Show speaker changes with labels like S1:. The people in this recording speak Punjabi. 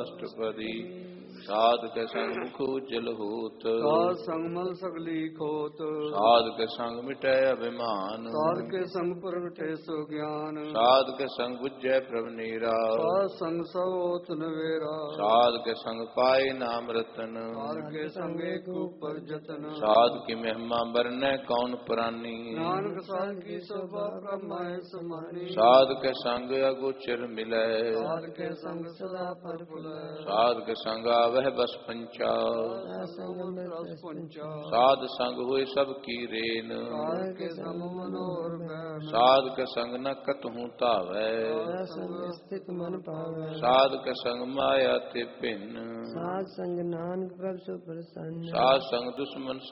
S1: ਅਸ਼ਟਪਦੀ। ਸਾਧ ਕੇ ਸੰਗ ਮੁਖ ਉਜਲ ਹੋਤ,
S2: ਸਾਧ ਸੰਗ ਮਲ ਸਗਲੀ ਖੋਤ।
S1: ਸਾਧ ਕੇ ਸੰਗ ਮਿਟੈ ਅਭਿਮਾਨ,
S2: ਸਾਧ ਕੇ ਸੰਗ ਪ੍ਰਗਟੇ ਸੋ ਗਿਆਨ।
S1: ਸਾਧ ਕੇ ਸੰਗ ਬੁਝੈ ਪ੍ਰਭ ਨੀਰਾ,
S2: ਸਾਧ ਸੰਗ ਸਭ ਹੋਤ ਨਵੇਰਾ।
S1: ਸਾਧ ਕੇ ਸੰਗ ਪਾਏ ਨਾਮ ਰਤਨ,
S2: ਸਾਧ ਕੇ ਸੰਗ ਏਕ ਉਪਰ ਜਤਨ।
S1: ਸਾਧ ਕੀ ਮਹਿਮਾ ਬਰਨੈ ਕੌਣ ਪ੍ਰਾਨੀ,
S2: ਨਾਨਕ ਸਾਧ ਕੀ ਸੋਭਾ ਬ੍ਰਹਮੈ ਸਮਾਨੀ।
S1: ਸਾਧ ਕੇ ਸੰਗ ਅਗੋਚਰ ਮਿਲੈ,
S2: ਸਾਧ ਕੇ ਸੰਗ ਸਦਾ ਪਰ ਭੁਲੈ।
S1: ਸਾਧ ਕੇ ਸੰਗ ਆਵਹਿ ਬਸ ਪੰਚਾ, ਸਾਧ ਸੰਗ ਹੋਏ ਸਭ ਕੀ ਰੇਨ।
S2: ਸਾਧ ਕੇ ਸੰਗ ਮਨੋਹਰ ਬੈਨ।
S1: ਸਾਧ ਕੇ ਸੰਗ ਨ ਕਤਹੂ ਧਾਵੈ,
S2: ਸਥਿਤ ਮਨ ਪਾਵੈ।
S1: ਸਾਧ ਕੇ ਸੰਗ ਮਾਇਆ ਤੇ ਭਿੰਨ।
S2: ਸਾਧ ਸੰਗ ਨਾਨਕ ਪ੍ਰਭ ਸੋ ਪ੍ਰਸੰਨ।
S1: ਸਾਧ ਸੰਗ ਦੁਸ਼ਮਨ